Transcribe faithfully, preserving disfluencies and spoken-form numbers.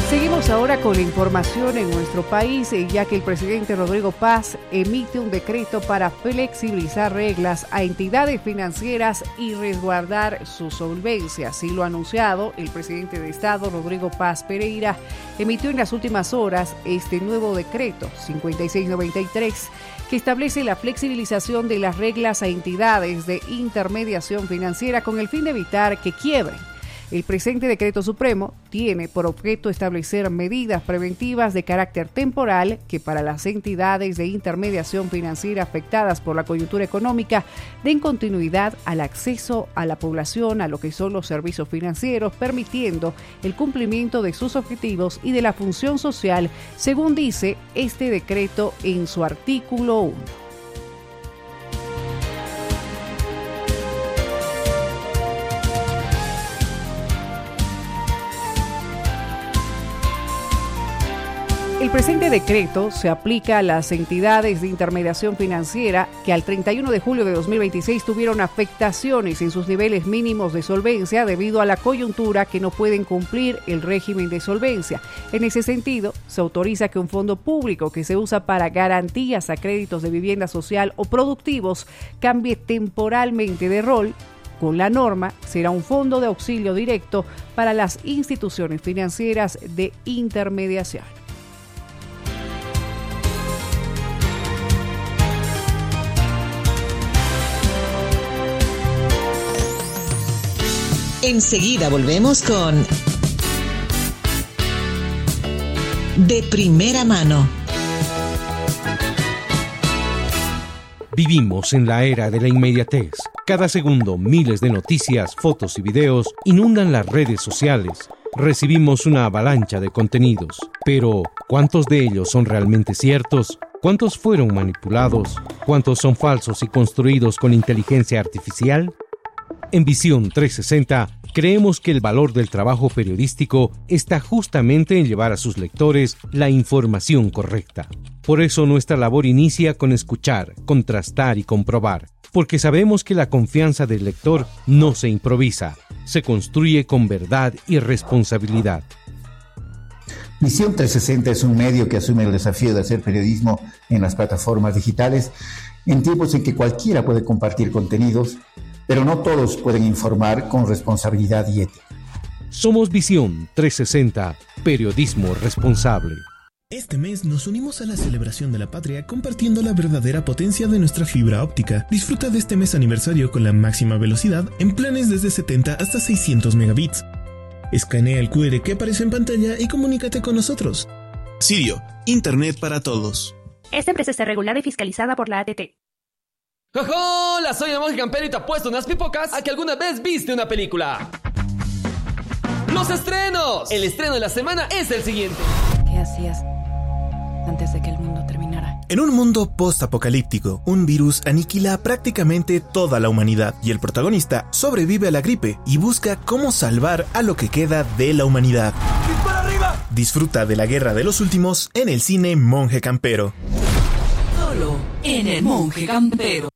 Seguimos ahora con la información en nuestro país, ya que el presidente Rodrigo Paz emite un decreto para flexibilizar reglas a entidades financieras y resguardar su solvencia. Así lo ha anunciado el presidente de Estado, Rodrigo Paz Pereira, emitió en las últimas horas este nuevo decreto cincuenta y seis noventa y tres, que establece la flexibilización de las reglas a entidades de intermediación financiera con el fin de evitar que quiebren. El presente decreto supremo tiene por objeto establecer medidas preventivas de carácter temporal que para las entidades de intermediación financiera afectadas por la coyuntura económica den continuidad al acceso a la población a lo que son los servicios financieros, permitiendo el cumplimiento de sus objetivos y de la función social, según dice este decreto en su artículo uno. El presente decreto se aplica a las entidades de intermediación financiera que al treinta y uno de julio de dos mil veintiséis tuvieron afectaciones en sus niveles mínimos de solvencia debido a la coyuntura, que no pueden cumplir el régimen de solvencia. En ese sentido, se autoriza que un fondo público que se usa para garantías a créditos de vivienda social o productivos cambie temporalmente de rol. Con la norma, será un fondo de auxilio directo para las instituciones financieras de intermediación. Enseguida volvemos con De Primera Mano. Vivimos en la era de la inmediatez. Cada segundo, miles de noticias, fotos y videos inundan las redes sociales. Recibimos una avalancha de contenidos. Pero, ¿cuántos de ellos son realmente ciertos? ¿Cuántos fueron manipulados? ¿Cuántos son falsos y construidos con inteligencia artificial? En Visión trescientos sesenta, creemos que el valor del trabajo periodístico está justamente en llevar a sus lectores la información correcta. Por eso nuestra labor inicia con escuchar, contrastar y comprobar, porque sabemos que la confianza del lector no se improvisa, se construye con verdad y responsabilidad. Visión trescientos sesenta es un medio que asume el desafío de hacer periodismo en las plataformas digitales, en tiempos en que cualquiera puede compartir contenidos, pero no todos pueden informar con responsabilidad y ética. Somos Visión trescientos sesenta, periodismo responsable. Este mes nos unimos a la celebración de la patria compartiendo la verdadera potencia de nuestra fibra óptica. Disfruta de este mes aniversario con la máxima velocidad en planes desde setenta hasta seiscientos megabits. Escanea el cu erre que aparece en pantalla y comunícate con nosotros. Sirio, Internet para todos. Esta empresa está regulada y fiscalizada por la A T T. ¡Hola! Soy el Monje Campero y te apuesto unas pipocas a que alguna vez viste una película. ¡Los estrenos! El estreno de la semana es el siguiente. ¿Qué hacías antes de que el mundo terminara? En un mundo post-apocalíptico, un virus aniquila prácticamente toda la humanidad y el protagonista sobrevive a la gripe y busca cómo salvar a lo que queda de la humanidad. ¡Dispara arriba! Disfruta de la guerra de los últimos en el cine Monje Campero. Solo en el Monje Campero.